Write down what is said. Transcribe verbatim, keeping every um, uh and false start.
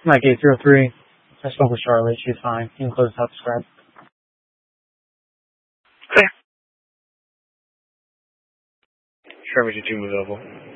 Mike eight zero three. I spoke with Charlotte. She's fine. You can close out the script. Okay. Trevor, did you move over?